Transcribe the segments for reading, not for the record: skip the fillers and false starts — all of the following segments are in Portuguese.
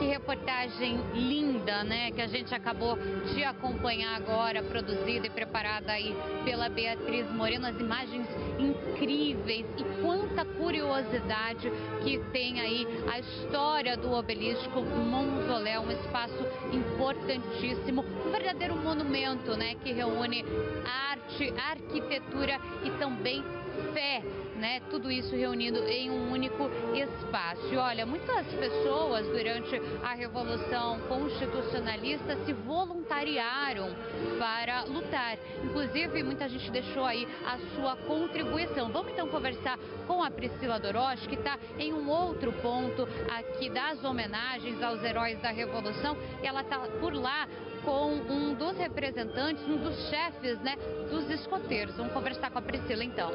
Que reportagem linda, né? Que a gente acabou de acompanhar agora, produzida e preparada aí pela Beatriz Moreno. As imagens incríveis e quanta curiosidade que tem aí a história do obelisco, um mausoléu, um espaço importantíssimo, um verdadeiro monumento, né? Que reúne arte, arquitetura e também fé, né? Tudo isso reunido em um único espaço. E olha, muitas pessoas durante a Revolução Constitucionalista se voluntariaram para lutar. Inclusive, muita gente deixou aí a sua contribuição. Vamos então conversar com a Priscila Dorosch, que está em um outro ponto aqui das homenagens aos heróis da Revolução. E ela está por lá com um dos representantes, um dos chefes, né, dos escoteiros. Vamos conversar com a Priscila então.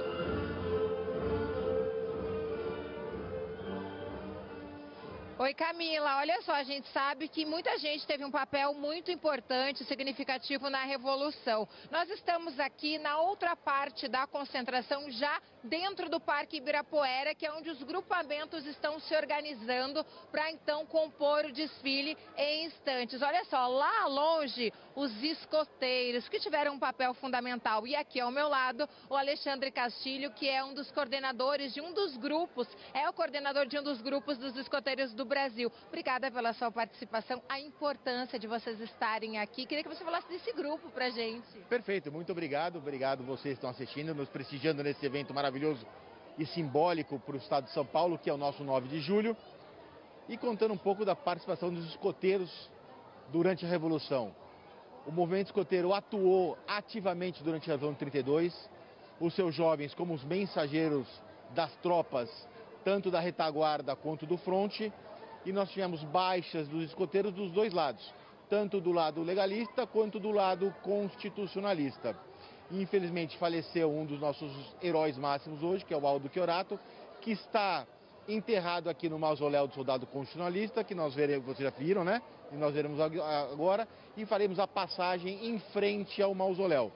Oi, Camila, olha só, a gente sabe que muita gente teve um papel muito importante, significativo na Revolução. Nós estamos aqui na outra parte da concentração, já dentro do Parque Ibirapuera, que é onde os grupamentos estão se organizando para então compor o desfile em instantes. Olha só, lá longe, os escoteiros, que tiveram um papel fundamental. E aqui ao meu lado, o Alexandre Castilho, que é um dos coordenadores de um dos grupos, é o coordenador de um dos grupos dos escoteiros do Brasil. Obrigada pela sua participação, a importância de vocês estarem aqui. Queria que você falasse desse grupo pra gente. Perfeito, muito obrigado. Obrigado vocês que estão assistindo, nos prestigiando nesse evento maravilhoso e simbólico para o estado de São Paulo, que é o nosso 9 de julho. E contando um pouco da participação dos escoteiros durante a Revolução. O movimento escoteiro atuou ativamente durante a Revolução de 32. Os seus jovens como os mensageiros das tropas, tanto da retaguarda quanto do fronte. E nós tivemos baixas dos escoteiros dos dois lados, tanto do lado legalista quanto do lado constitucionalista. Infelizmente faleceu um dos nossos heróis máximos hoje, que é o Aldo Chiorato, que está enterrado aqui no mausoléu do soldado constitucionalista, que nós veremos, vocês já viram, né? E nós veremos agora, e faremos a passagem em frente ao mausoléu.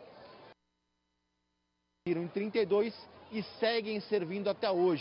Em 32 e seguem servindo até hoje.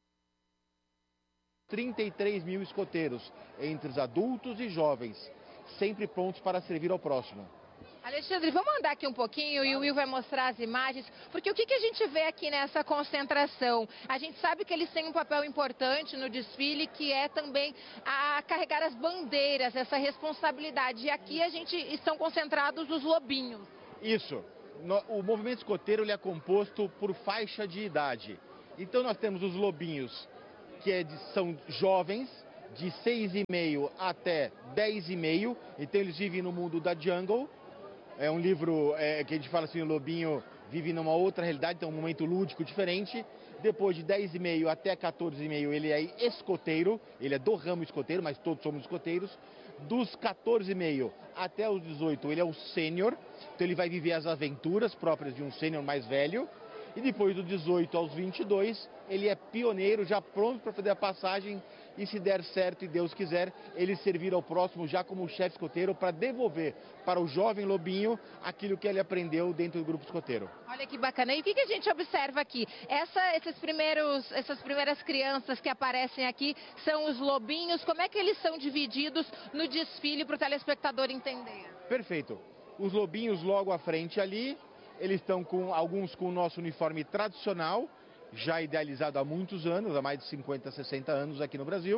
33 mil escoteiros, entre os adultos e jovens, sempre prontos para servir ao próximo. Alexandre, vamos andar aqui um pouquinho e o Will vai mostrar as imagens, porque o que a gente vê aqui nessa concentração? A gente sabe que eles têm um papel importante no desfile, que é também a carregar as bandeiras, essa responsabilidade. E aqui estão concentrados os lobinhos. Isso. O movimento escoteiro ele é composto por faixa de idade. Então nós temos os lobinhos, que são jovens, de 6,5 até 10,5, então eles vivem no mundo da jungle. É um livro que a gente fala assim, o lobinho vive numa outra realidade, então um momento lúdico diferente. Depois de 10,5 até 14,5 ele é escoteiro, ele é do ramo escoteiro, mas todos somos escoteiros. Dos 14,5 até os 18 ele é o sênior, então ele vai viver as aventuras próprias de um sênior mais velho. E depois do 18 aos 22, ele é pioneiro, já pronto para fazer a passagem e, se der certo e Deus quiser, ele servir ao próximo já como chefe escoteiro para devolver para o jovem lobinho aquilo que ele aprendeu dentro do grupo escoteiro. Olha que bacana. E o que a gente observa aqui? Essas primeiras crianças que aparecem aqui são os lobinhos. Como é que eles são divididos no desfile para o telespectador entender? Perfeito. Os lobinhos logo à frente ali. Eles estão alguns com o nosso uniforme tradicional, já idealizado há muitos anos, há mais de 50, 60 anos aqui no Brasil,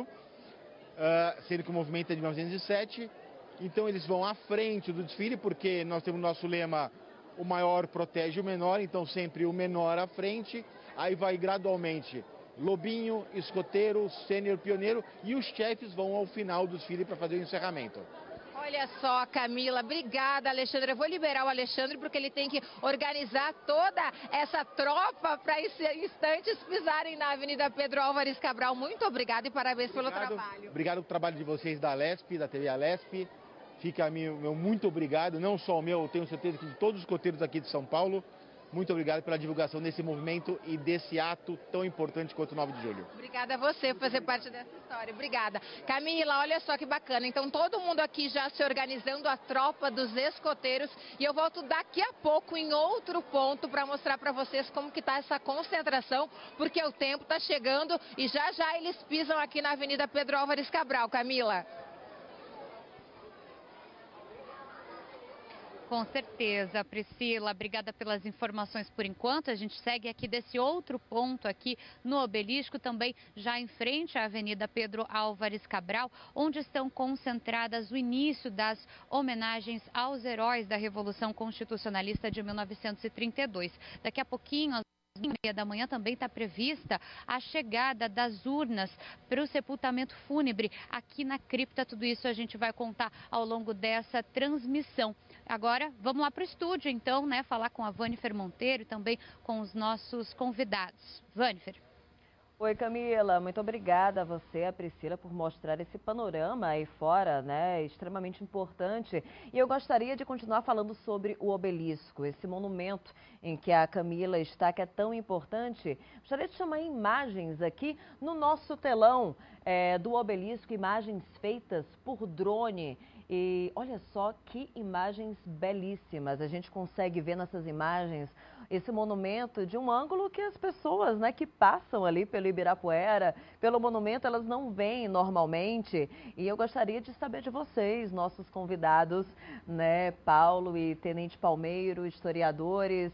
sendo que o movimento é de 1907. Então eles vão à frente do desfile, porque nós temos o nosso lema, o maior protege o menor, então sempre o menor à frente, aí vai gradualmente lobinho, escoteiro, sênior, pioneiro, e os chefes vão ao final do desfile para fazer o encerramento. Olha só, Camila, obrigada, Alexandre. Eu vou liberar o Alexandre porque ele tem que organizar toda essa tropa para em instantes pisarem na Avenida Pedro Álvares Cabral. Muito obrigada e parabéns pelo trabalho. Obrigado pelo trabalho de vocês da Alesp, da TV Alesp. Fica meu muito obrigado, não só o meu, eu tenho certeza que de todos os escoteiros aqui de São Paulo. Muito obrigado pela divulgação desse movimento e desse ato tão importante quanto o 9 de julho. Obrigada a você por fazer parte dessa história. Obrigada. Camila, olha só que bacana. Então, todo mundo aqui já se organizando, a tropa dos escoteiros. E eu volto daqui a pouco em outro ponto para mostrar para vocês como que está essa concentração, porque o tempo está chegando e já já eles pisam aqui na Avenida Pedro Álvares Cabral. Camila. Com certeza, Priscila. Obrigada pelas informações por enquanto. A gente segue aqui desse outro ponto aqui no Obelisco, também já em frente à Avenida Pedro Álvares Cabral, onde estão concentradas o início das homenagens aos heróis da Revolução Constitucionalista de 1932. Daqui a pouquinho, às 9h30 da manhã, também está prevista a chegada das urnas para o sepultamento fúnebre aqui na cripta. Tudo isso a gente vai contar ao longo dessa transmissão. Agora, vamos lá para o estúdio, então, né? Falar com a Vanifer Monteiro e também com os nossos convidados. Vanifer. Oi, Camila. Muito obrigada a você, a Priscila, por mostrar esse panorama aí fora, né? Extremamente importante. E eu gostaria de continuar falando sobre o Obelisco, esse monumento em que a Camila está, que é tão importante. Gostaria de chamar imagens aqui no nosso telão do Obelisco, imagens feitas por drone. E olha só que imagens belíssimas. A gente consegue ver nessas imagens esse monumento de um ângulo que as pessoas, né, que passam ali pelo Ibirapuera, pelo monumento, elas não veem normalmente. E eu gostaria de saber de vocês, nossos convidados, né, Paulo e Tenente Palmeiro, historiadores,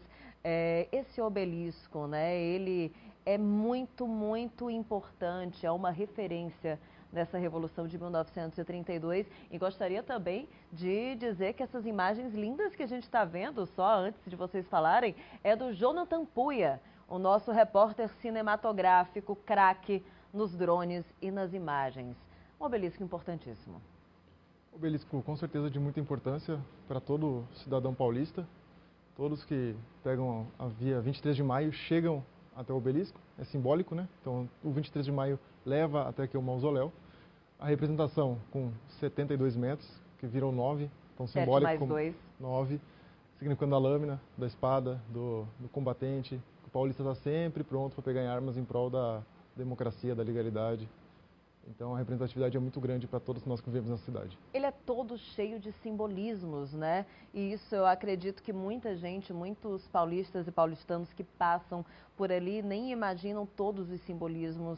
esse obelisco, né, ele é muito, muito importante, é uma referência nessa Revolução de 1932, e gostaria também de dizer que essas imagens lindas que a gente está vendo, só antes de vocês falarem, é do Jonathan Puia, o nosso repórter cinematográfico, craque nos drones e nas imagens. Um obelisco importantíssimo. Obelisco com certeza de muita importância para todo cidadão paulista. Todos que pegam a via 23 de maio chegam até o obelisco, é simbólico, né? Então o 23 de maio leva até aqui o mausoléu. A representação com 72 metros, que viram 9, então simbólico como 9, significando a lâmina da espada do combatente. O paulista está sempre pronto para pegar em armas em prol da democracia, da legalidade. Então a representatividade é muito grande para todos nós que vivemos na cidade. Ele é todo cheio de simbolismos, né? E isso eu acredito que muita gente, muitos paulistas e paulistanos que passam por ali nem imaginam todos os simbolismos,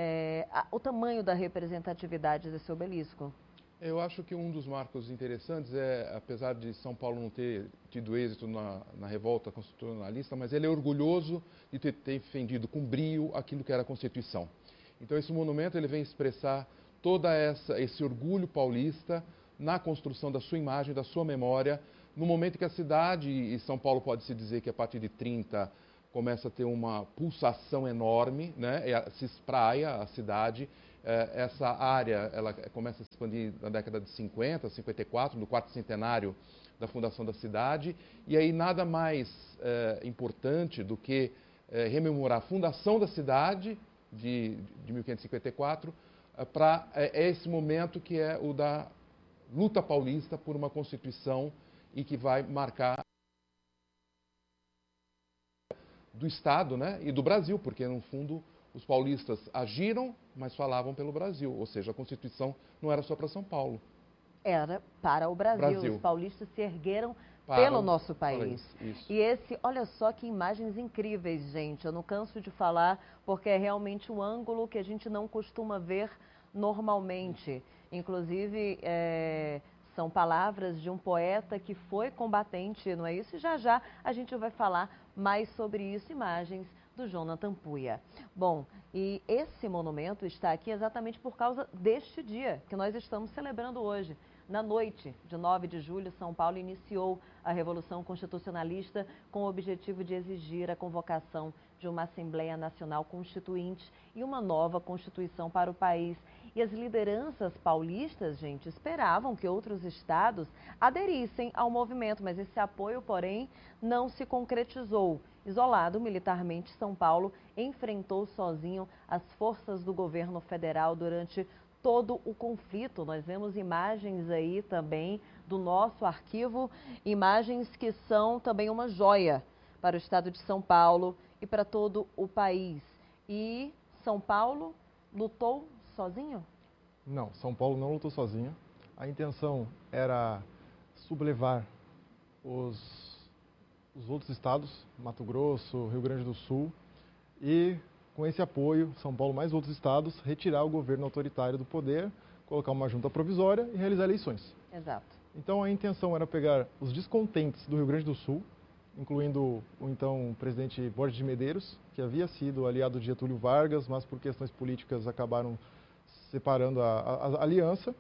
o tamanho da representatividade desse obelisco. Eu acho que um dos marcos interessantes apesar de São Paulo não ter tido êxito na revolta constitucionalista, mas ele é orgulhoso de ter defendido com brio aquilo que era a Constituição. Então esse monumento ele vem expressar todo esse orgulho paulista na construção da sua imagem, da sua memória, no momento que a cidade, e São Paulo pode-se dizer que a partir de 30 começa a ter uma pulsação enorme, né? Se espraia a cidade, essa área ela começa a se expandir na década de 50, 54, no quarto centenário da fundação da cidade, e aí nada mais importante do que rememorar a fundação da cidade, de 1554, para esse momento que é o da luta paulista por uma Constituição e que vai marcar do Estado, né, e do Brasil, porque no fundo os paulistas agiram, mas falavam pelo Brasil, ou seja, a Constituição não era só para São Paulo. Era para o Brasil. Os paulistas se ergueram pelo nosso país. Isso. E olha só que imagens incríveis, gente. Eu não canso de falar, porque é realmente um ângulo que a gente não costuma ver normalmente. Inclusive, são palavras de um poeta que foi combatente, não é isso? E já a gente vai falar mais sobre isso, imagens do Jonathan Puia. Bom, e esse monumento está aqui exatamente por causa deste dia que nós estamos celebrando hoje. Na noite de 9 de julho, São Paulo iniciou a Revolução Constitucionalista com o objetivo de exigir a convocação de uma Assembleia Nacional Constituinte e uma nova Constituição para o país. E as lideranças paulistas, gente, esperavam que outros estados aderissem ao movimento, mas esse apoio, porém, não se concretizou. Isolado militarmente, São Paulo enfrentou sozinho as forças do governo federal durante todo o conflito. Nós vemos imagens aí também do nosso arquivo, imagens que são também uma joia para o estado de São Paulo e para todo o país. E São Paulo lutou sozinho? Não, São Paulo não lutou sozinho. A intenção era sublevar os outros estados, Mato Grosso, Rio Grande do Sul, e com esse apoio, São Paulo mais outros estados, retirar o governo autoritário do poder colocar uma junta provisória e realizar eleições. Exato. Então a intenção era pegar os descontentes do Rio Grande do Sul, incluindo o então presidente Borges de Medeiros, que havia sido aliado de Getúlio Vargas, mas por questões políticas acabaram separando a aliança.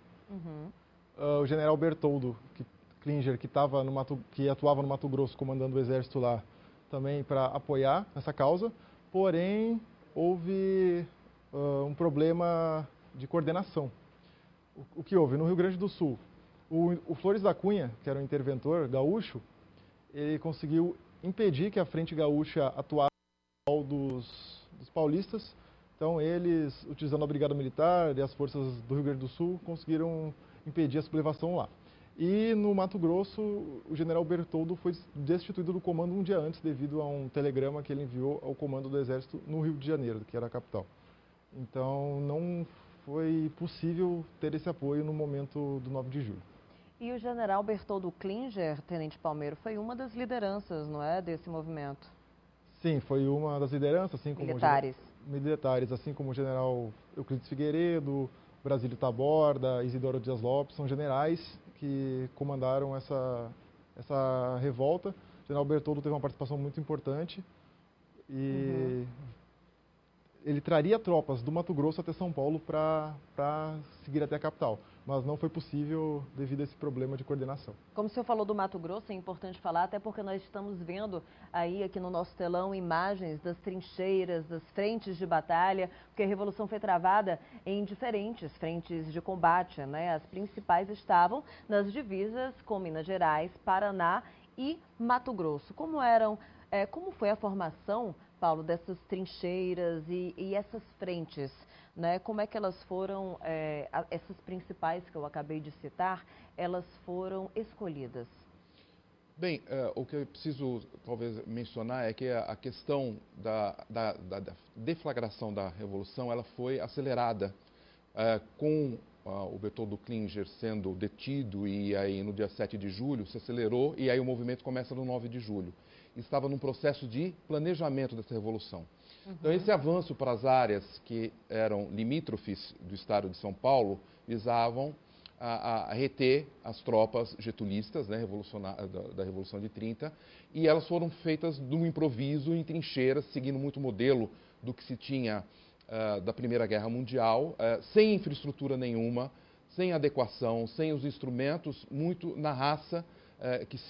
O general Bertoldo Klinger, que atuava no Mato Grosso, comandando o exército lá, também para apoiar essa causa. Porém, houve um problema de coordenação. O que houve? No Rio Grande do Sul, o Flores da Cunha, que era um interventor gaúcho, ele conseguiu impedir que a Frente Gaúcha atuasse dos paulistas. Então, eles, utilizando a Brigada Militar e as forças do Rio Grande do Sul, conseguiram impedir a sublevação lá. E no Mato Grosso, o general Bertoldo foi destituído do comando um dia antes, devido a um telegrama que ele enviou ao comando do Exército no Rio de Janeiro, que era a capital. Então, não foi possível ter esse apoio no momento do 9 de julho. E o general Bertoldo Klinger, tenente Palmeiro, foi uma das lideranças, não é, desse movimento? Sim, foi uma das lideranças, assim como militares, assim como o general Euclides Figueiredo, Brasílio Taborda, Isidoro Dias Lopes, são generais que comandaram essa revolta. O general Bertoldo teve uma participação muito importante e ele traria tropas do Mato Grosso até São Paulo para seguir até a capital, mas não foi possível devido a esse problema de coordenação. Como o senhor falou do Mato Grosso, é importante falar, até porque nós estamos vendo aí aqui no nosso telão imagens das trincheiras, das frentes de batalha, porque a Revolução foi travada em diferentes frentes de combate, né? As principais estavam nas divisas com Minas Gerais, Paraná e Mato Grosso. Como foi a formação, Paulo, dessas trincheiras e essas frentes, né? Como é que elas foram, essas principais que eu acabei de citar, elas foram escolhidas? Bem, o que eu preciso talvez mencionar é que a questão da deflagração da Revolução, ela foi acelerada com o Bertoldo Klinger sendo detido e aí no dia 7 de julho se acelerou e aí o movimento começa no 9 de julho. Estava num processo de planejamento dessa revolução. Então, esse avanço para as áreas que eram limítrofes do estado de São Paulo visavam a reter as tropas getulistas, né, da Revolução de 30, e elas foram feitas num improviso em trincheiras, seguindo muito o modelo do que se tinha da Primeira Guerra Mundial, sem infraestrutura nenhuma, sem adequação, sem os instrumentos, muito na raça que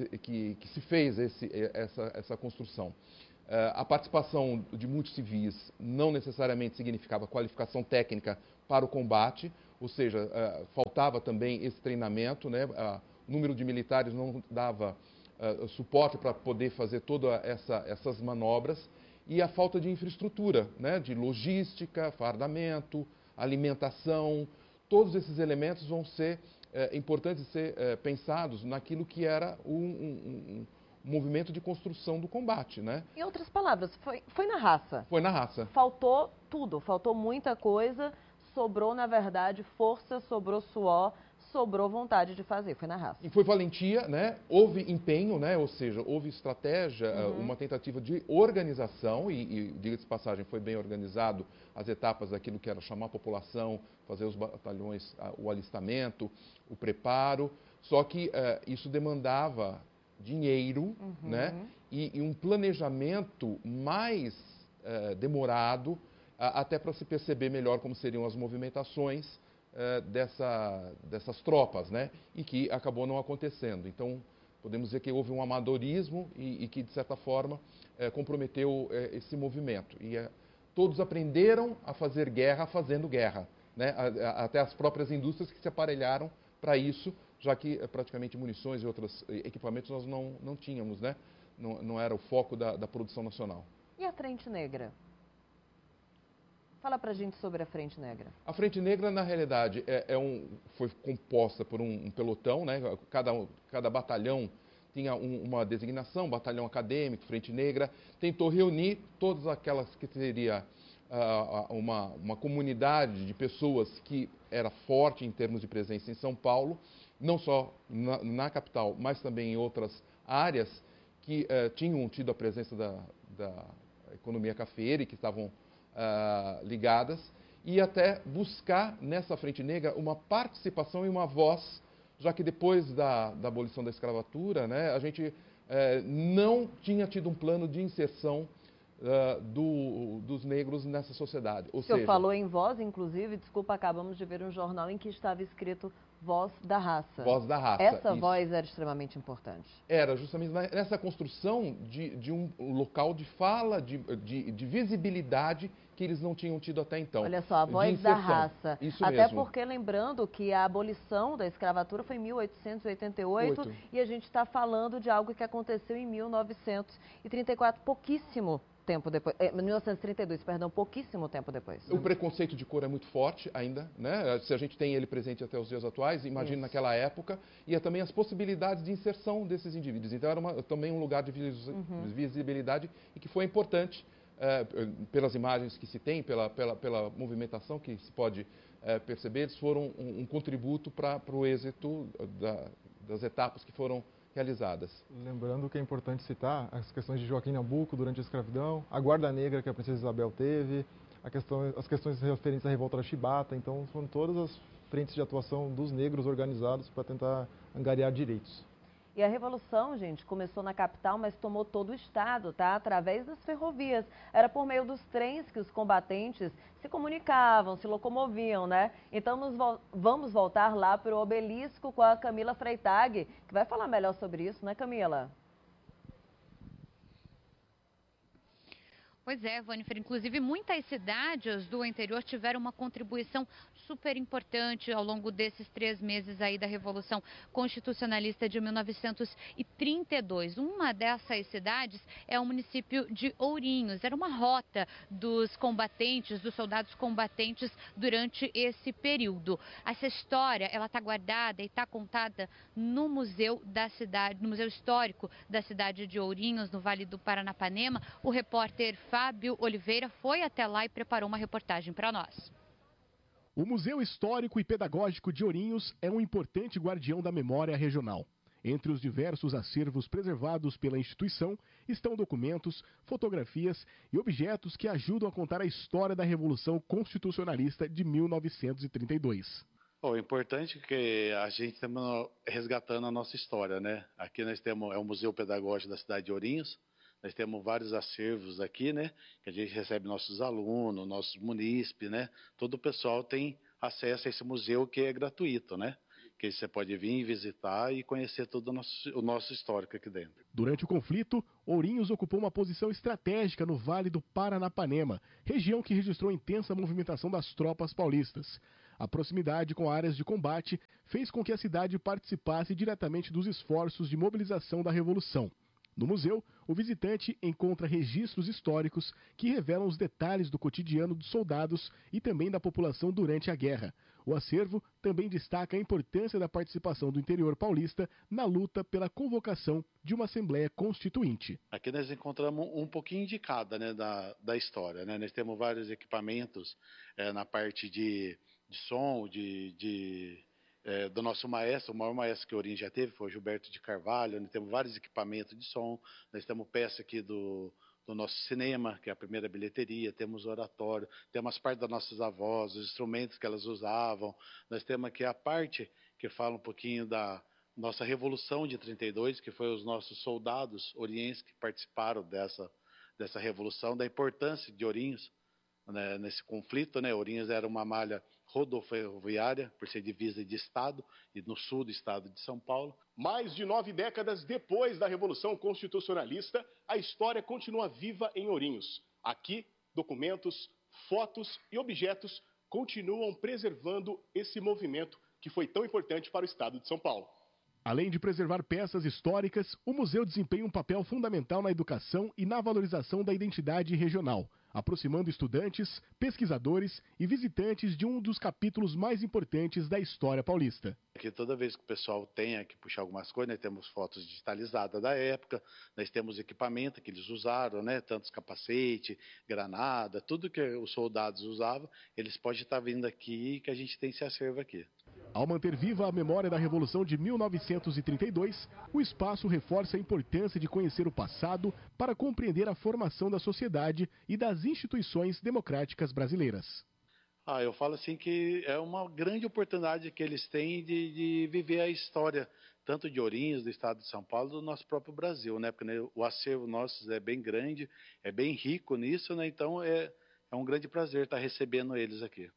se fez essa construção. A participação de muitos civis não necessariamente significava qualificação técnica para o combate, ou seja, faltava também esse treinamento, né? O número de militares não dava suporte para poder fazer todas essas manobras, e a falta de infraestrutura, né? De logística, fardamento, alimentação, todos esses elementos vão ser importantes ser pensados naquilo que era um movimento de construção do combate, né? Em outras palavras, foi na raça. Foi na raça. Faltou tudo, faltou muita coisa, sobrou, na verdade, força, sobrou suor, sobrou vontade de fazer, foi na raça. E foi valentia, né? Houve empenho, né? Ou seja, houve estratégia, uma tentativa de organização, e diga-se de passagem, foi bem organizado as etapas daquilo que era chamar a população, fazer os batalhões, o alistamento, o preparo, só que isso demandava dinheiro, né? E um planejamento mais demorado, até para se perceber melhor como seriam as movimentações dessas tropas, né? E que acabou não acontecendo. Então, podemos dizer que houve um amadorismo e que, de certa forma, comprometeu esse movimento. E todos aprenderam a fazer guerra fazendo guerra, né? Até as próprias indústrias que se aparelharam para isso, já que praticamente munições e outros equipamentos nós não tínhamos, né? Não era o foco da produção nacional. E a Frente Negra? Fala pra gente sobre a Frente Negra. A Frente Negra, na realidade, foi composta por um pelotão, né? Cada batalhão tinha uma designação, batalhão acadêmico, Frente Negra, tentou reunir todas aquelas que seria uma comunidade de pessoas que era forte em termos de presença em São Paulo, não só na capital, mas também em outras áreas que tinham tido a presença da economia cafeeira e que estavam ligadas, e até buscar nessa Frente Negra uma participação e uma voz, já que depois da abolição da escravatura, né, a gente não tinha tido um plano de inserção dos negros nessa sociedade. O senhor falou em voz, inclusive, desculpa, acabamos de ver um jornal em que estava escrito Voz da Raça. Voz da Raça. Essa voz era extremamente importante. Era, justamente nessa construção de um local de fala, de visibilidade que eles não tinham tido até então. Olha só, a voz da raça. Isso até mesmo. Porque, lembrando que a abolição da escravatura foi em 1888 e a gente está falando de algo que aconteceu em 1934, pouquíssimo tempo depois, 1932, perdão, pouquíssimo tempo depois. O preconceito de cor é muito forte ainda, né? Se a gente tem ele presente até os dias atuais, imagina naquela época, e também as possibilidades de inserção desses indivíduos. Então era também um lugar de visibilidade e que foi importante, pelas imagens que se tem, pela movimentação que se pode perceber, eles foram um contributo para o êxito das etapas que foram realizadas. Lembrando que é importante citar as questões de Joaquim Nabuco durante a escravidão, a Guarda Negra que a princesa Isabel teve, as questões referentes à revolta da Chibata. Então foram todas as frentes de atuação dos negros organizados para tentar angariar direitos. E a revolução, gente, começou na capital, mas tomou todo o estado, tá? Através das ferrovias. Era por meio dos trens que os combatentes se comunicavam, se locomoviam, né? Então vamos voltar lá para o obelisco com a Camila Freitag, que vai falar melhor sobre isso, né, Camila? Pois é, Vânifer, inclusive muitas cidades do interior tiveram uma contribuição super importante ao longo desses 3 meses aí da Revolução Constitucionalista de 1932. Uma dessas cidades é o município de Ourinhos. Era uma rota dos combatentes, dos soldados combatentes durante esse período. Essa história, ela está guardada e está contada no museu da cidade, no Museu Histórico da cidade de Ourinhos, no Vale do Paranapanema. O repórter Fábio Oliveira foi até lá e preparou uma reportagem para nós. O Museu Histórico e Pedagógico de Ourinhos é um importante guardião da memória regional. Entre os diversos acervos preservados pela instituição estão documentos, fotografias e objetos que ajudam a contar a história da Revolução Constitucionalista de 1932. É importante que a gente está resgatando a nossa história, né? Aqui nós temos o Museu Pedagógico da cidade de Ourinhos. Nós temos vários acervos aqui, né? Que a gente recebe nossos alunos, nossos munícipes, né? Todo o pessoal tem acesso a esse museu que é gratuito, né? Que você pode vir visitar e conhecer todo o nosso histórico aqui dentro. Durante o conflito, Ourinhos ocupou uma posição estratégica no Vale do Paranapanema, região que registrou intensa movimentação das tropas paulistas. A proximidade com áreas de combate fez com que a cidade participasse diretamente dos esforços de mobilização da Revolução. No museu, o visitante encontra registros históricos que revelam os detalhes do cotidiano dos soldados e também da população durante a guerra. O acervo também destaca a importância da participação do interior paulista na luta pela convocação de uma Assembleia Constituinte. Aqui nós encontramos um pouquinho de cada, né, da história, né? Nós temos vários equipamentos na parte de som, do nosso maestro, o maior maestro que o Ourinhos já teve foi o Gilberto de Carvalho. Nós temos vários equipamentos de som, nós temos peça aqui do nosso cinema, que é a primeira bilheteria, temos oratório, temos as partes das nossas avós, os instrumentos que elas usavam, nós temos aqui a parte que fala um pouquinho da nossa Revolução de 32, que foi os nossos soldados orienses que participaram dessa revolução, da importância de Ourinhos, né, nesse conflito, né? Ourinhos era uma malha rodoviária, por ser divisa de estado, e no sul do estado de São Paulo. Mais de 9 décadas depois da Revolução Constitucionalista, a história continua viva em Ourinhos. Aqui, documentos, fotos e objetos continuam preservando esse movimento que foi tão importante para o estado de São Paulo. Além de preservar peças históricas, o museu desempenha um papel fundamental na educação e na valorização da identidade regional, aproximando estudantes, pesquisadores e visitantes de um dos capítulos mais importantes da história paulista. Aqui toda vez que o pessoal tem que puxar algumas coisas, nós temos fotos digitalizadas da época, nós temos equipamento que eles usaram, né? Tantos capacete, granada, tudo que os soldados usavam, eles podem estar vindo aqui, que a gente tem esse acervo aqui. Ao manter viva a memória da Revolução de 1932, o espaço reforça a importância de conhecer o passado para compreender a formação da sociedade e das instituições democráticas brasileiras. Eu falo assim que é uma grande oportunidade que eles têm de viver a história, tanto de Ourinhos, do estado de São Paulo, do nosso próprio Brasil, né? Porque, né, o acervo nosso é bem grande, é bem rico nisso, né? Então é um grande prazer estar recebendo eles aqui.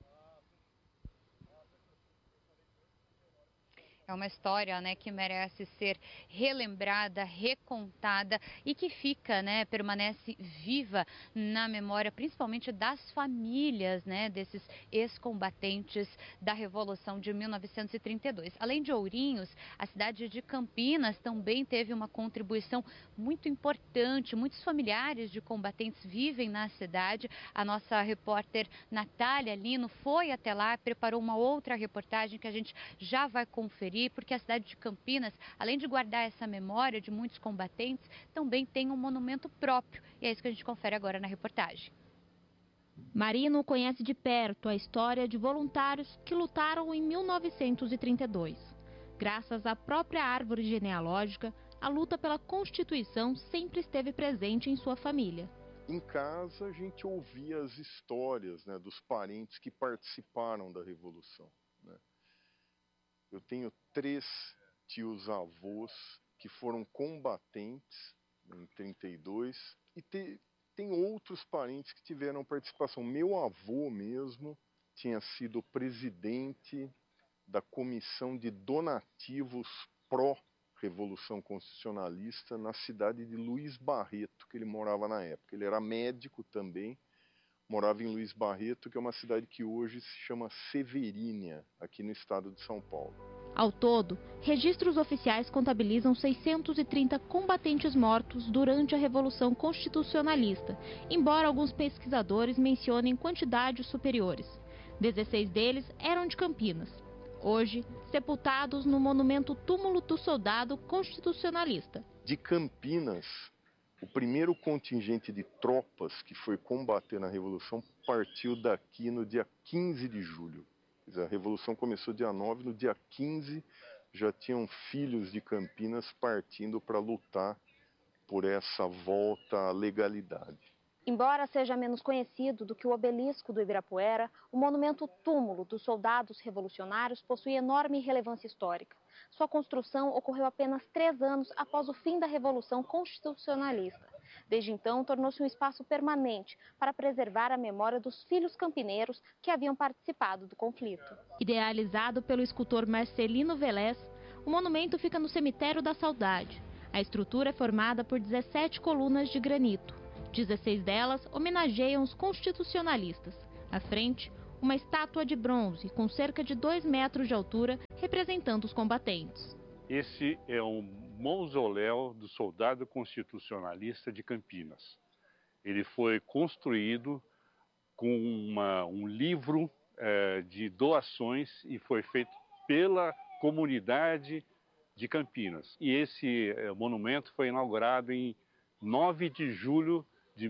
É uma história, né, que merece ser relembrada, recontada e que fica, né, permanece viva na memória, principalmente das famílias, né, desses ex-combatentes da Revolução de 1932. Além de Ourinhos, a cidade de Campinas também teve uma contribuição muito importante. Muitos familiares de combatentes vivem na cidade. A nossa repórter Natália Lino foi até lá e preparou uma outra reportagem que a gente já vai conferir, porque a cidade de Campinas, além de guardar essa memória de muitos combatentes, também tem um monumento próprio. E é isso que a gente confere agora na reportagem. Marino conhece de perto a história de voluntários que lutaram em 1932. Graças à própria árvore genealógica, a luta pela Constituição sempre esteve presente em sua família. Em casa, a gente ouvia as histórias, né, dos parentes que participaram da Revolução, né? Eu tenho 3 tios-avós que foram combatentes em 32 e tem outros parentes que tiveram participação. Meu avô mesmo tinha sido presidente da comissão de donativos pró-Revolução Constitucionalista na cidade de Luiz Barreto, que ele morava na época. Ele era médico também, morava em Luiz Barreto, que é uma cidade que hoje se chama Severínia, aqui no estado de São Paulo. Ao todo, registros oficiais contabilizam 630 combatentes mortos durante a Revolução Constitucionalista, embora alguns pesquisadores mencionem quantidades superiores. 16 deles eram de Campinas. Hoje, sepultados no monumento Túmulo do Soldado Constitucionalista. De Campinas, o primeiro contingente de tropas que foi combater na Revolução partiu daqui no dia 15 de julho. A Revolução começou dia 9, no dia 15 já tinham filhos de Campinas partindo para lutar por essa volta à legalidade. Embora seja menos conhecido do que o obelisco do Ibirapuera, o monumento Túmulo dos Soldados Revolucionários possui enorme relevância histórica. Sua construção ocorreu apenas 3 anos após o fim da Revolução Constitucionalista. Desde então, tornou-se um espaço permanente para preservar a memória dos filhos campineiros que haviam participado do conflito. Idealizado pelo escultor Marcelino Velez, o monumento fica no Cemitério da Saudade. A estrutura é formada por 17 colunas de granito. 16 delas homenageiam os constitucionalistas. À frente, uma estátua de bronze com cerca de 2 metros de altura, representando os combatentes. Esse é um mausoléu do soldado constitucionalista de Campinas. Ele foi construído com um livro de doações e foi feito pela comunidade de Campinas. E esse monumento foi inaugurado em 9 de julho de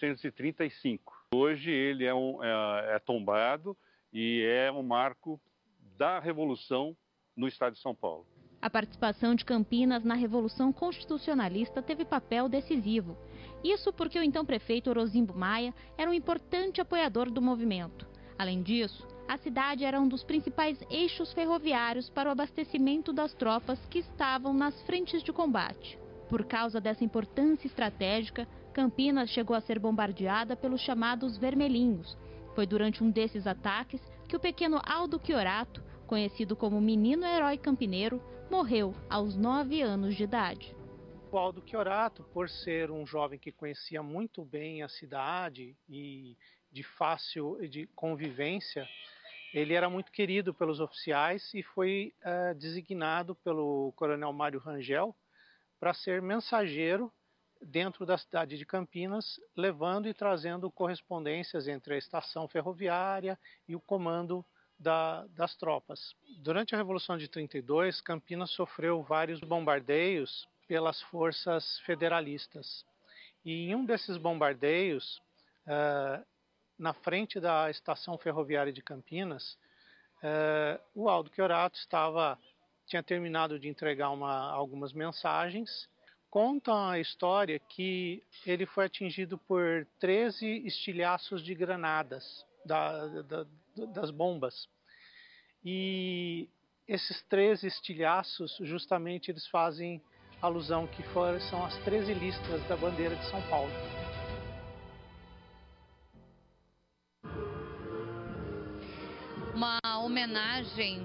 1935. Hoje ele é tombado e é um marco da Revolução no estado de São Paulo. A participação de Campinas na Revolução Constitucionalista teve papel decisivo. Isso porque o então prefeito Orozimbo Maia era um importante apoiador do movimento. Além disso, a cidade era um dos principais eixos ferroviários para o abastecimento das tropas que estavam nas frentes de combate. Por causa dessa importância estratégica, Campinas chegou a ser bombardeada pelos chamados vermelhinhos. Foi durante um desses ataques que o pequeno Aldo Chiorato, conhecido como Menino Herói Campineiro, morreu aos 9 anos de idade. O Aldo Chiorato, por ser um jovem que conhecia muito bem a cidade e de fácil convivência, ele era muito querido pelos oficiais e foi designado pelo coronel Mário Rangel para ser mensageiro dentro da cidade de Campinas, levando e trazendo correspondências entre a estação ferroviária e o comando das tropas. Durante a Revolução de 32, Campinas sofreu vários bombardeios pelas forças federalistas. E em um desses bombardeios, na frente da estação ferroviária de Campinas, o Aldo Chiorato tinha terminado de entregar algumas mensagens. Contam a história que ele foi atingido por 13 estilhaços de granadas das bombas. E esses 13 estilhaços, justamente, eles fazem alusão que são as 13 listras da bandeira de São Paulo. Uma homenagem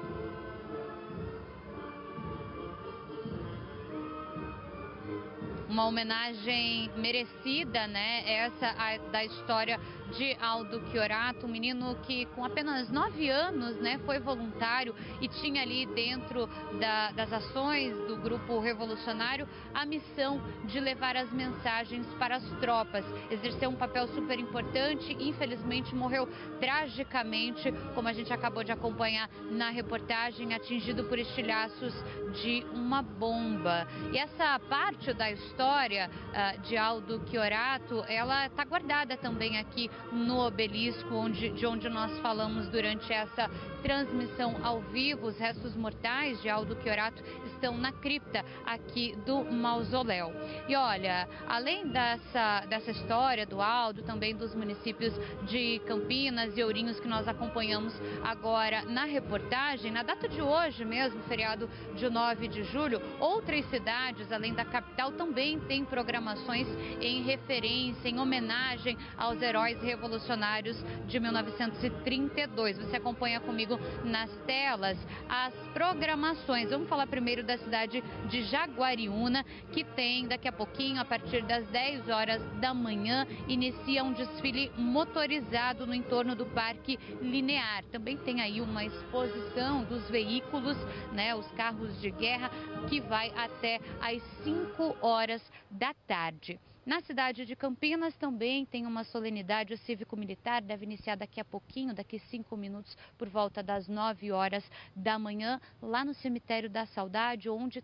merecida, né? Essa da história de Aldo Chiorato, um menino que com apenas 9 anos, né, foi voluntário e tinha ali dentro das ações do grupo revolucionário a missão de levar as mensagens para as tropas. Exerceu um papel super importante e infelizmente morreu tragicamente, como a gente acabou de acompanhar na reportagem, atingido por estilhaços de uma bomba. E essa parte da história de Aldo Chiorato, ela está guardada também aqui no obelisco, de onde nós falamos durante essa transmissão ao vivo. Os restos mortais de Aldo Chiorato estão na cripta aqui do mausoléu. E olha, além dessa história do Aldo, também dos municípios de Campinas e Ourinhos que nós acompanhamos agora na reportagem, na data de hoje mesmo, feriado de 9 de julho, outras cidades, além da capital, também têm programações em referência, em homenagem aos heróis revolucionários de 1932. Você acompanha comigo nas telas as programações. Vamos falar primeiro da cidade de Jaguariúna, que tem daqui a pouquinho, a partir das 10 horas da manhã, inicia um desfile motorizado no entorno do Parque Linear. Também tem aí uma exposição dos veículos, né, os carros de guerra, que vai até às 5 horas da tarde. Na cidade de Campinas também tem uma solenidade cívico-militar, deve iniciar daqui a pouquinho, daqui 5 minutos, por volta das 9 horas da manhã, lá no Cemitério da Saudade, onde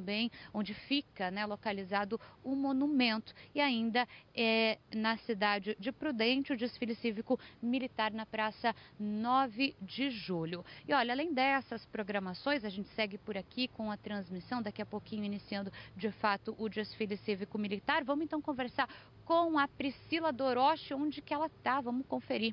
fica, né, localizado o monumento. E ainda na cidade de Prudente, o desfile cívico-militar na Praça 9 de Julho. E olha, além dessas programações, a gente segue por aqui com a transmissão, daqui a pouquinho iniciando de fato o desfile cívico-militar. Vamos então conversar com a Priscila Doroche, onde que ela está. Vamos conferir.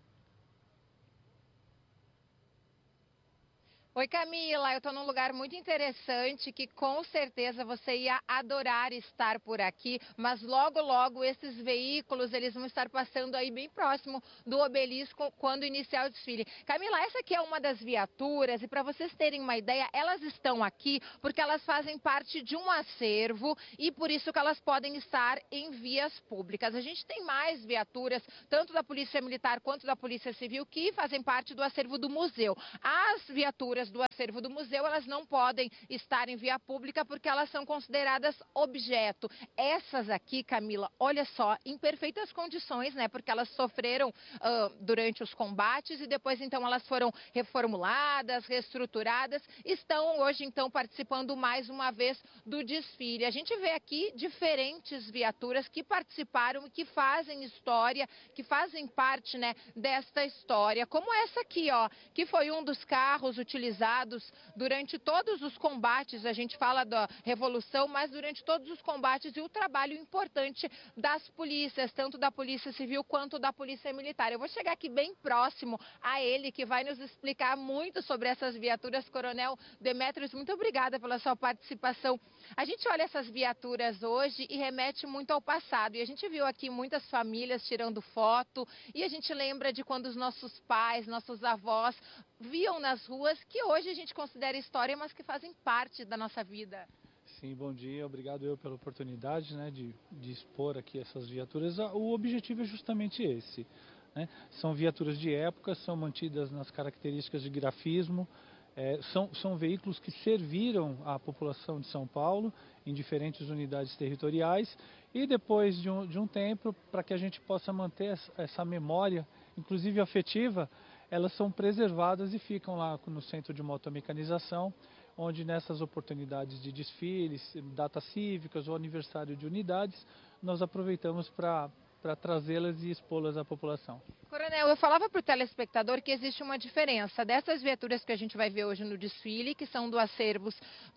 Oi, Camila, eu estou num lugar muito interessante que com certeza você ia adorar estar por aqui, mas logo, logo esses veículos, eles vão estar passando aí bem próximo do obelisco quando iniciar o desfile. Camila, essa aqui é uma das viaturas e para vocês terem uma ideia, elas estão aqui porque elas fazem parte de um acervo e por isso que elas podem estar em vias públicas. A gente tem mais viaturas, tanto da Polícia Militar quanto da Polícia Civil, que fazem parte do acervo do museu. As viaturas do acervo do museu, elas não podem estar em via pública porque elas são consideradas objeto. Essas aqui, Camila, olha só, em perfeitas condições, né? Porque elas sofreram durante os combates e depois então elas foram reformuladas, reestruturadas, estão hoje então participando mais uma vez do desfile. A gente vê aqui diferentes viaturas que participaram e que fazem história, que fazem parte, né, desta história, como essa aqui, ó, que foi um dos carros utilizados durante todos os combates. A gente fala da Revolução, mas durante todos os combates e o trabalho importante das polícias, tanto da Polícia Civil quanto da Polícia Militar. Eu vou chegar aqui bem próximo a ele, que vai nos explicar muito sobre essas viaturas. Coronel Demetrios, muito obrigada pela sua participação. A gente olha essas viaturas hoje e remete muito ao passado. E a gente viu aqui muitas famílias tirando foto e a gente lembra de quando os nossos pais, nossos avós viam nas ruas, que hoje a gente considera história, mas que fazem parte da nossa vida. Sim, bom dia. Obrigado pela oportunidade, né, de expor aqui essas viaturas. O objetivo é justamente esse, né? São viaturas de época, são mantidas nas características de grafismo, são veículos que serviram à população de São Paulo em diferentes unidades territoriais e depois de um tempo, para que a gente possa manter essa memória, inclusive afetiva, elas são preservadas e ficam lá no Centro de Motomecanização, onde nessas oportunidades de desfiles, datas cívicas ou aniversário de unidades, nós aproveitamos para trazê-las e expô-las à população. Coronel, eu falava para o telespectador que existe uma diferença dessas viaturas que a gente vai ver hoje no desfile, que são do acervo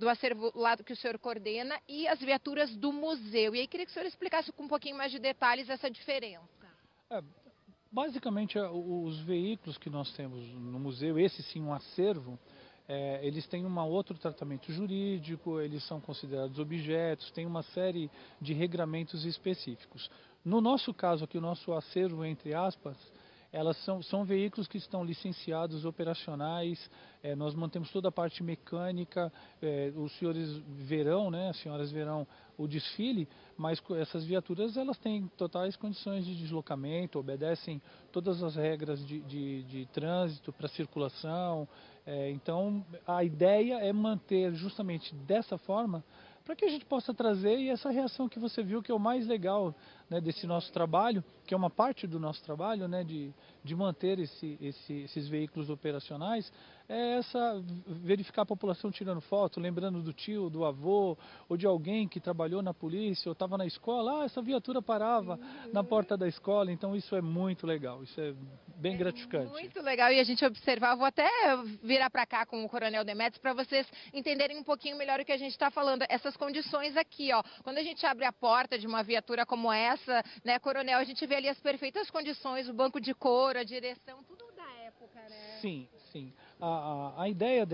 lá que o senhor coordena, e as viaturas do museu. E aí queria que o senhor explicasse com um pouquinho mais de detalhes essa diferença. Basicamente, os veículos que nós temos no museu, esse sim um acervo, eles têm um outro tratamento jurídico, eles são considerados objetos, tem uma série de regramentos específicos. No nosso caso aqui, o nosso acervo, entre aspas, elas são veículos que estão licenciados, operacionais, nós mantemos toda a parte mecânica, os senhores verão, né, as senhoras verão o desfile, mas essas viaturas elas têm totais condições de deslocamento, obedecem todas as regras de trânsito para circulação, então a ideia é manter justamente dessa forma, para que a gente possa trazer essa reação que você viu, que é o mais legal, né, desse nosso trabalho, que é uma parte do nosso trabalho, né, de manter esses veículos operacionais, verificar a população tirando foto, lembrando do tio, do avô, ou de alguém que trabalhou na polícia, ou estava na escola, essa viatura parava na porta da escola, então isso é muito legal, isso é bem gratificante. Muito legal, e a gente observar, vou até virar para cá com o Coronel Demetrios, para vocês entenderem um pouquinho melhor o que a gente está falando, essas condições aqui, ó, quando a gente abre a porta de uma viatura como essa, né, Coronel, a gente vê ali as perfeitas condições, o banco de couro, a direção, tudo da época, né? Sim, sim. A ideia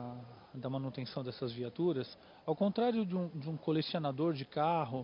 da manutenção dessas viaturas, ao contrário de um colecionador de carro,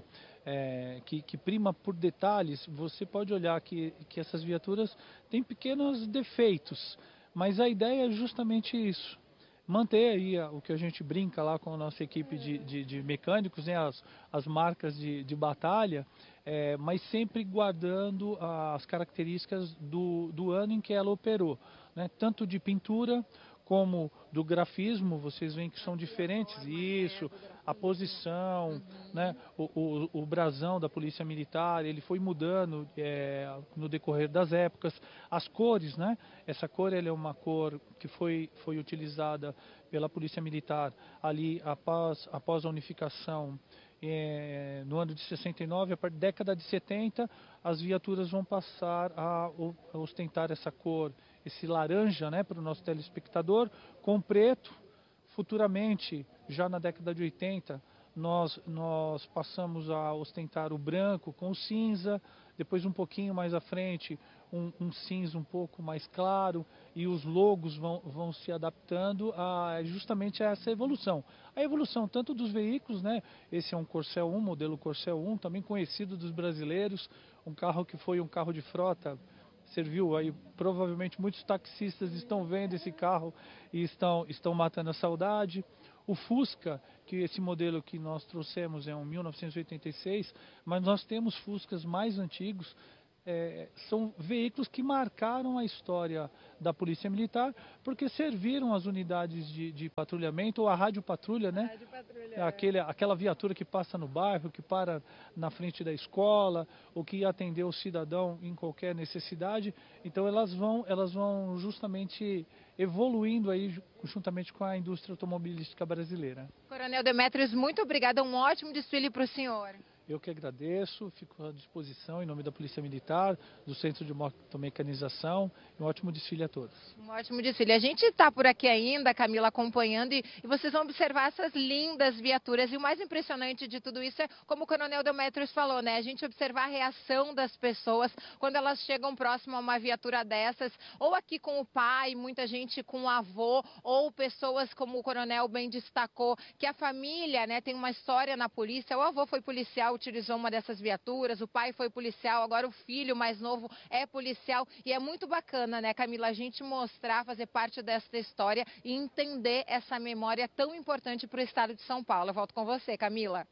que prima por detalhes, você pode olhar que essas viaturas têm pequenos defeitos, mas a ideia é justamente isso. Manter aí o que a gente brinca lá com a nossa equipe de mecânicos, né, as marcas de batalha, mas sempre guardando as características do ano em que ela operou, né, tanto de pintura como do grafismo, vocês veem que são diferentes, isso, a posição, né, o brasão da Polícia Militar, ele foi mudando no decorrer das épocas, as cores, né, essa cor ela é uma cor que foi utilizada pela Polícia Militar ali após a unificação no ano de 69, a partir da década de 70, as viaturas vão passar a ostentar essa cor, esse laranja, né, para o nosso telespectador, com preto. Futuramente, já na década de 80, nós passamos a ostentar o branco com o cinza, depois um pouquinho mais à frente, um cinza um pouco mais claro, e os logos vão se adaptando justamente a essa evolução. A evolução tanto dos veículos, né? Esse é um Corsel 1, modelo Corsel 1, também conhecido dos brasileiros, um carro que foi um carro de frota, serviu aí, provavelmente muitos taxistas estão vendo esse carro e estão matando a saudade. O Fusca, que esse modelo que nós trouxemos é um 1986, mas nós temos Fuscas mais antigos, são veículos que marcaram a história da Polícia Militar, porque serviram as unidades de patrulhamento, ou a rádio patrulha, né? Rádio patrulha, aquela viatura que passa no bairro, que para na frente da escola, ou que atendeu o cidadão em qualquer necessidade. Então elas vão justamente evoluindo aí juntamente com a indústria automobilística brasileira. Coronel Demetrios, muito obrigada, um ótimo desfile para o senhor. Eu que agradeço, fico à disposição em nome da Polícia Militar, do Centro de Motomecanização, e um ótimo desfile a todos. Um ótimo desfile. A gente está por aqui ainda, Camila, acompanhando, e vocês vão observar essas lindas viaturas. E o mais impressionante de tudo isso é, como o Coronel Demetrios falou, né? A gente observar a reação das pessoas quando elas chegam próximo a uma viatura dessas, ou aqui com o pai, muita gente com o avô, ou pessoas, como o Coronel bem destacou, que a família, né, tem uma história na polícia. O avô foi policial, utilizou uma dessas viaturas, o pai foi policial, agora o filho mais novo é policial, e é muito bacana, né, Camila, a gente mostrar, fazer parte dessa história e entender essa memória tão importante para o estado de São Paulo. Eu volto com você, Camila.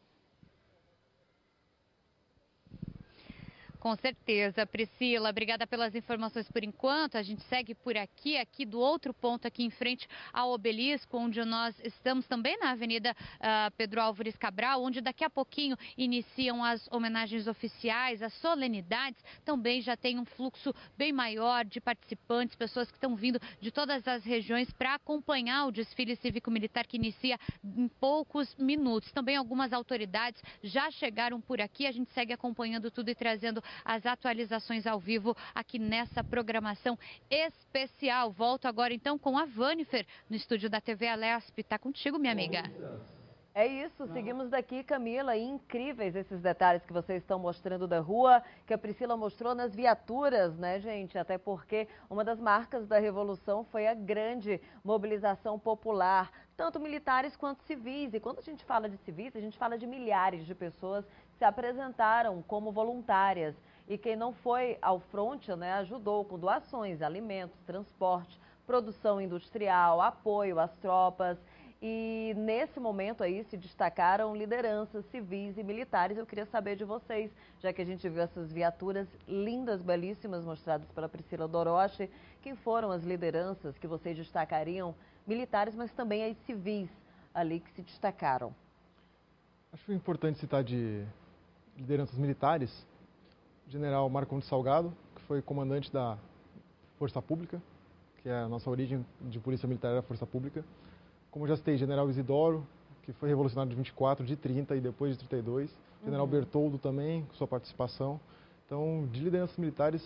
Com certeza, Priscila, obrigada pelas informações por enquanto. A gente segue por aqui do outro ponto aqui em frente ao obelisco, onde nós estamos também na Avenida Pedro Álvares Cabral, onde daqui a pouquinho iniciam as homenagens oficiais, as solenidades. Também já tem um fluxo bem maior de participantes, pessoas que estão vindo de todas as regiões para acompanhar o desfile cívico-militar que inicia em poucos minutos. Também algumas autoridades já chegaram por aqui, a gente segue acompanhando tudo e trazendo as atualizações ao vivo aqui nessa programação especial. Volto agora então com a Vanifer no estúdio da TV Alesp. Tá contigo, minha amiga. É isso, seguimos daqui, Camila, e incríveis esses detalhes que vocês estão mostrando da rua, que a Priscila mostrou nas viaturas, né, gente? Até porque uma das marcas da Revolução foi a grande mobilização popular, tanto militares quanto civis. E quando a gente fala de civis, a gente fala de milhares de pessoas que se apresentaram como voluntárias. E quem não foi ao fronte, né, ajudou com doações, alimentos, transporte, produção industrial, apoio às tropas. E nesse momento aí se destacaram lideranças civis e militares. Eu queria saber de vocês, já que a gente viu essas viaturas lindas, belíssimas, mostradas pela Priscila Doroche, quem foram as lideranças que vocês destacariam, militares, mas também as civis ali que se destacaram? Acho importante citar de lideranças militares, o general Marcondes Salgado, que foi comandante da Força Pública, que é a nossa origem de polícia militar era a Força Pública. Como já citei, general Isidoro, que foi revolucionário de 24, de 30 e depois de 32. General Bertoldo também, com sua participação. Então, de lideranças militares,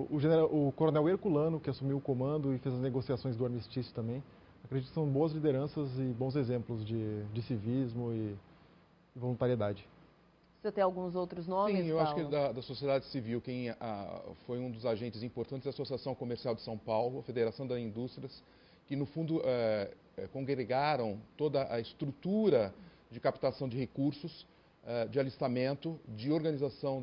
o coronel Herculano, que assumiu o comando e fez as negociações do armistício também. Acredito que são boas lideranças e bons exemplos de civismo e voluntariedade. Você tem alguns outros nomes, Sim, eu Paulo? acho que da sociedade civil, quem foi um dos agentes importantes é a Associação Comercial de São Paulo, a Federação das Indústrias, que no fundo congregaram toda a estrutura de captação de recursos, de alistamento, de organização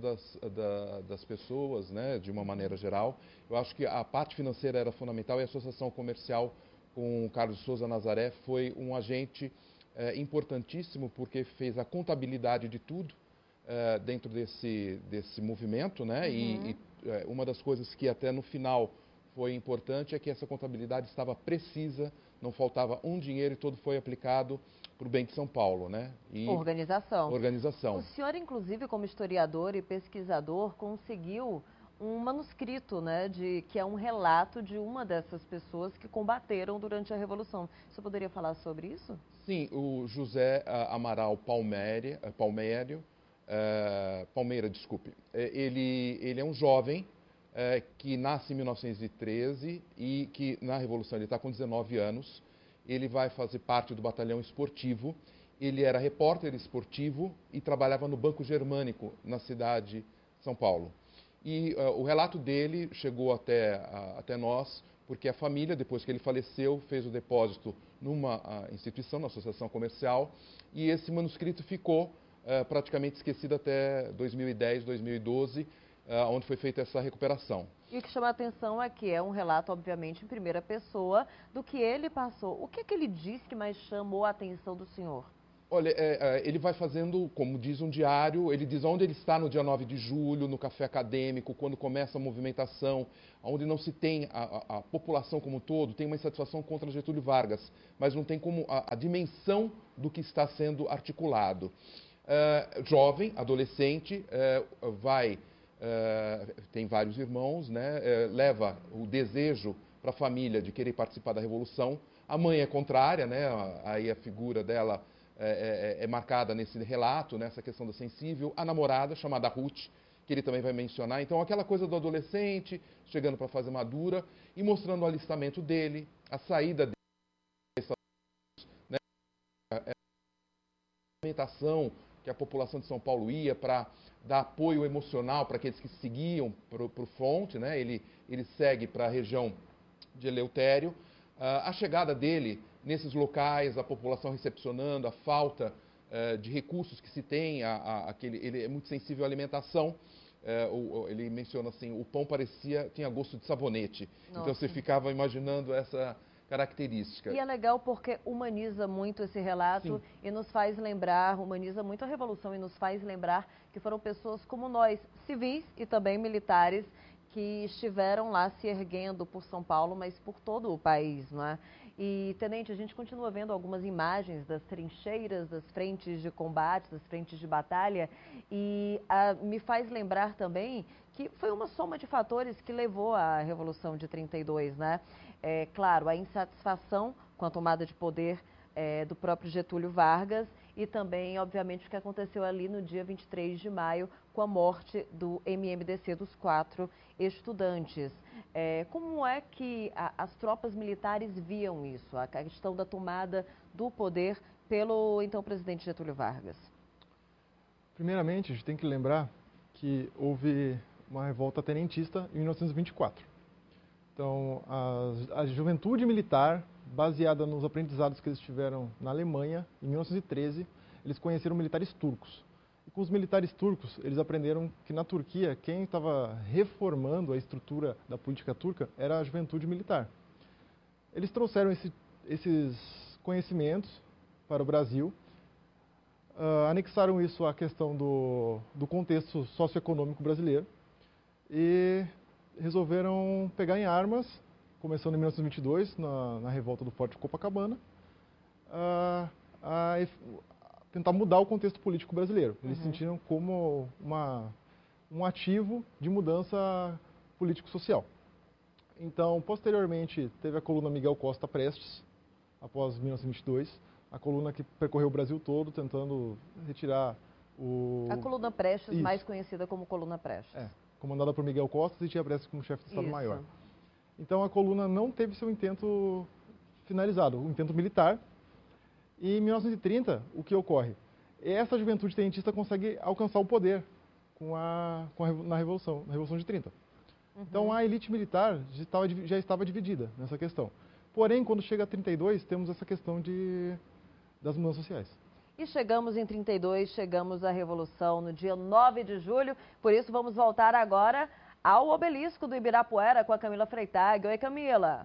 das pessoas, né, de uma maneira geral. Eu acho que a parte financeira era fundamental e a Associação Comercial com o Carlos Souza Nazaré foi um agente importantíssimo porque fez a contabilidade de tudo dentro desse movimento, né? E uma das coisas que até no final foi importante é que essa contabilidade estava precisa, não faltava um dinheiro e todo foi aplicado para o bem de São Paulo, né? E organização. O senhor, inclusive, como historiador e pesquisador, conseguiu um manuscrito, né, que é um relato de uma dessas pessoas que combateram durante a Revolução. Você poderia falar sobre isso? Sim, o José Amaral Palmeira, ele é um jovem que nasce em 1913 e que na Revolução ele está com 19 anos. Ele vai fazer parte do batalhão esportivo. Ele era repórter esportivo e trabalhava no Banco Germânico, na cidade de São Paulo. E o relato dele chegou até nós, porque a família, depois que ele faleceu, fez o depósito numa instituição, na Associação Comercial, e esse manuscrito ficou praticamente esquecido até 2010, 2012, onde foi feita essa recuperação. E o que chama a atenção é que é um relato, obviamente, em primeira pessoa, do que ele passou. O que é que ele diz que mais chamou a atenção do senhor? Olha, ele vai fazendo, como diz um diário, ele diz onde ele está no dia 9 de julho, no café acadêmico, quando começa a movimentação, onde não se tem a população como um todo, tem uma insatisfação contra Getúlio Vargas, mas não tem como a dimensão do que está sendo articulado. Jovem, adolescente, tem vários irmãos, né, leva o desejo para a família de querer participar da Revolução. A mãe é contrária, né, aí a figura dela é marcada nesse relato, nessa questão da sensível. A namorada, chamada Ruth, que ele também vai mencionar. Então, aquela coisa do adolescente, chegando para a fase madura, e mostrando o alistamento dele, a saída dele, né, a alimentação que a população de São Paulo ia para dar apoio emocional para aqueles que seguiam para o fronte, né? Ele segue para a região de Eleutério. A chegada dele nesses locais, a população recepcionando, a falta de recursos que se tem, ele é muito sensível à alimentação. Ele menciona assim, o pão tinha gosto de sabonete. Nossa. Então você ficava imaginando essa característica. E é legal porque humaniza muito esse relato. Sim. E nos faz lembrar, humaniza muito a Revolução e nos faz lembrar que foram pessoas como nós, civis e também militares, que estiveram lá se erguendo por São Paulo, mas por todo o país, não é? E, Tenente, a gente continua vendo algumas imagens das trincheiras, das frentes de combate, das frentes de batalha, e me faz lembrar também que foi uma soma de fatores que levou à Revolução de 32, né? Claro, a insatisfação com a tomada de poder do próprio Getúlio Vargas e também, obviamente, o que aconteceu ali no dia 23 de maio com a morte do MMDC dos 4 estudantes. Como é que as tropas militares viam isso, a questão da tomada do poder pelo então presidente Getúlio Vargas? Primeiramente, a gente tem que lembrar que houve uma revolta tenentista em 1924. Então, a juventude militar, baseada nos aprendizados que eles tiveram na Alemanha, em 1913, eles conheceram militares turcos. E com os militares turcos, eles aprenderam que na Turquia, quem estava reformando a estrutura da política turca era a juventude militar. Eles trouxeram esses conhecimentos para o Brasil, anexaram isso à questão do contexto socioeconômico brasileiro e resolveram pegar em armas, começando em 1922, na revolta do Forte Copacabana, a tentar mudar o contexto político brasileiro. Eles se sentiram como um ativo de mudança político-social. Então, posteriormente, teve a coluna Miguel Costa Prestes, após 1922, a coluna que percorreu o Brasil todo, tentando retirar A coluna Prestes, isso, mais conhecida como coluna Prestes. Comandada por Miguel Costa e tinha Prestes como chefe do Estado-Maior. Então, a coluna não teve seu intento finalizado, o intento militar. E em 1930, o que ocorre? Essa juventude tenentista consegue alcançar o poder na Revolução de 30. Então, a elite militar já estava dividida nessa questão. Porém, quando chega a 32, temos essa questão das mudanças sociais. E chegamos em 32, chegamos à Revolução no dia 9 de julho. Por isso, vamos voltar agora ao obelisco do Ibirapuera com a Camila Freitag. Oi, Camila.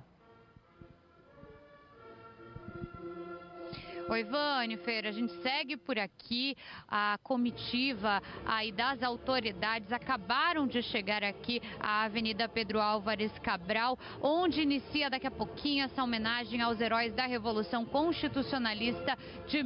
Oi, Vânifer, a gente segue por aqui. A comitiva aí das autoridades acabaram de chegar aqui à Avenida Pedro Álvares Cabral, onde inicia daqui a pouquinho essa homenagem aos heróis da Revolução Constitucionalista de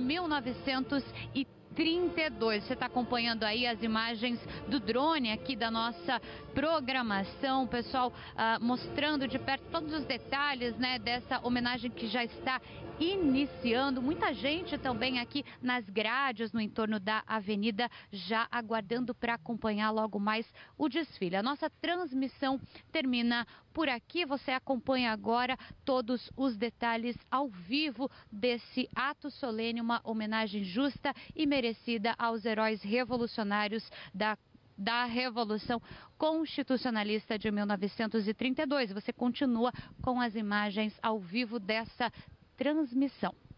1932. Você está acompanhando aí as imagens do drone aqui da nossa programação, pessoal, mostrando de perto todos os detalhes, né, dessa homenagem que já está iniciando. Muita gente também aqui nas grades no entorno da avenida já aguardando para acompanhar logo mais o desfile. A nossa transmissão termina por aqui. Você acompanha agora todos os detalhes ao vivo desse ato solene, uma homenagem justa e merecida aos heróis revolucionários da Revolução Constitucionalista de 1932. Você continua com as imagens ao vivo dessa transmissão.